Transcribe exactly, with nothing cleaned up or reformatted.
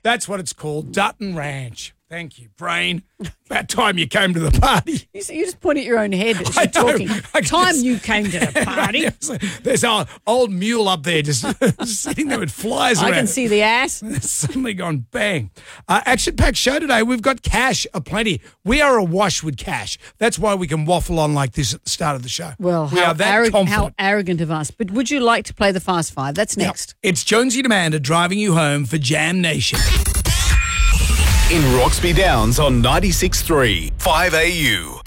That's what it's called, Dutton Ranch. Thank you, brain. About time you came to the party. You, you just point at your own head as I you're know. talking. I Time just- you came to the party. There's our old mule up there just sitting there with flies I around. can see the ass. It's suddenly gone bang. Uh, action-packed show today. We've got cash aplenty. We are awash with cash. That's why we can waffle on like this at the start of the show. Well, we how, are that arrog- how confident. arrogant of us. But would you like to play the Fast Five? That's next. It's Jonesy and Amanda driving you home for Jam Nation. In Roxby Downs on ninety-six point three, five A U.